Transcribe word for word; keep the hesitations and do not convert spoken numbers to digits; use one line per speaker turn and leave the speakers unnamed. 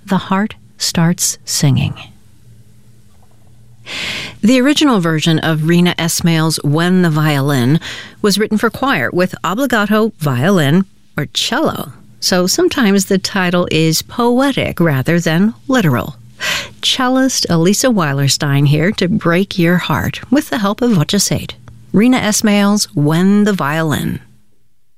the heart starts singing. The original version of Rina Esmail's When the Violin was written for choir with obbligato violin or cello, so sometimes the title is poetic rather than literal. Cellist Elisa Weilerstein here to break your heart with the help of Voce eight. Rina Esmail's When the Violin.